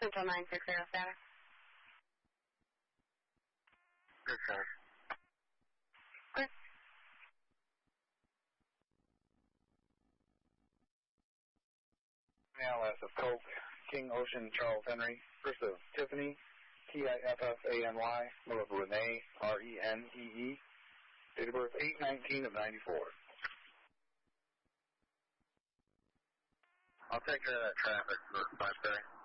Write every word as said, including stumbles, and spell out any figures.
Central nine six zero status. Good, sir. Good. Now as of Coke, King Ocean Charles Henry, first of Tiffany, T I F F A N Y, middle of Renee, R E N E E, date of birth eight nineteen of ninety-four. I'll take care of that traffic for five thirty.